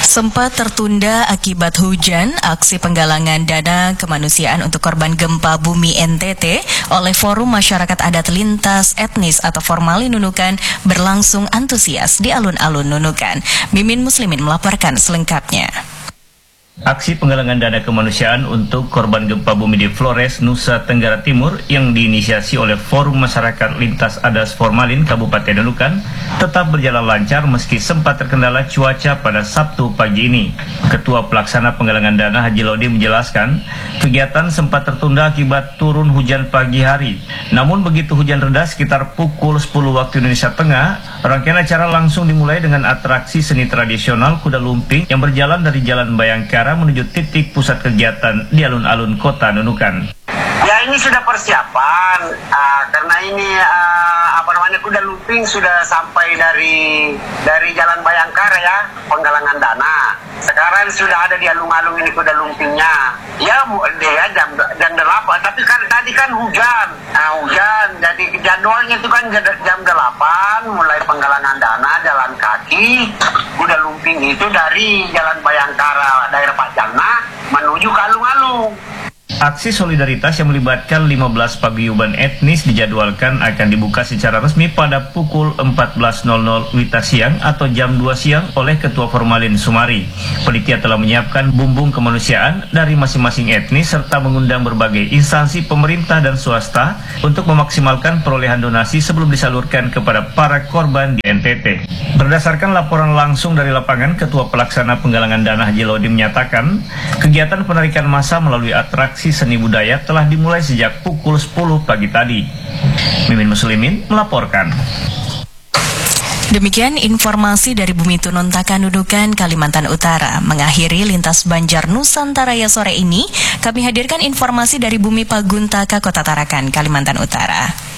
Sempat tertunda akibat hujan, aksi penggalangan dana kemanusiaan untuk korban gempa bumi NTT oleh Forum Masyarakat Adat Lintas Etnis atau Formalin Nunukan berlangsung antusias di alun-alun Nunukan. Mimin Muslimin melaporkan selengkapnya. Aksi penggalangan dana kemanusiaan untuk korban gempa bumi di Flores, Nusa Tenggara Timur yang diinisiasi oleh Forum Masyarakat Lintas Adat Formalin Kabupaten Nunukan tetap berjalan lancar meski sempat terkendala cuaca pada Sabtu pagi ini. Ketua Pelaksana Penggalangan Dana Haji Lodi menjelaskan, kegiatan sempat tertunda akibat turun hujan pagi hari. Namun begitu hujan reda sekitar pukul 10 waktu Indonesia Tengah, rangkaian acara langsung dimulai dengan atraksi seni tradisional kuda lumping yang berjalan dari Jalan Bayangkara menuju titik pusat kegiatan di alun-alun kota Nunukan. Ya, ini sudah persiapan karena ini kuda lumping sudah sampai dari Jalan Bayangkara ya, penggalangan dana. Sekarang sudah ada di alun-alun ini kuda lumpingnya. Ya, jam 8, tapi kan tadi kan hujan. Hujan, jadi jadwalnya itu kan jam 8 mulai penggalangan dana jalan kaki. Kuda lumping itu dari Jalan Bayangkara daerah Pacana menuju ke alun-alun. Aksi solidaritas yang melibatkan 15 paguyuban etnis dijadwalkan akan dibuka secara resmi pada pukul 14.00 WITA siang atau jam 2 siang oleh Ketua Formalin Sumari. Panitia telah menyiapkan bumbung kemanusiaan dari masing-masing etnis serta mengundang berbagai instansi pemerintah dan swasta untuk memaksimalkan perolehan donasi sebelum disalurkan kepada para korban di NTT. Berdasarkan laporan langsung dari lapangan, Ketua Pelaksana Penggalangan Dana Haji Lodi menyatakan, kegiatan penarikan massa melalui atraksi seni budaya telah dimulai sejak pukul 10 pagi tadi. Mimin Muslimin melaporkan. Demikian informasi dari Bumi Tunun Nunukan, Kalimantan Utara. Mengakhiri lintas Banjar Nusantara sore ini, kami hadirkan informasi dari Bumi Paguntaka, Kota Tarakan, Kalimantan Utara.